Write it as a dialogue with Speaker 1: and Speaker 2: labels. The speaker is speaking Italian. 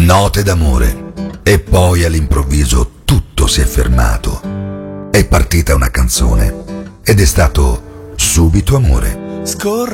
Speaker 1: note d'amore. E poi all'improvviso tutto si è fermato. È partita una canzone ed è stato subito amore.
Speaker 2: Scorre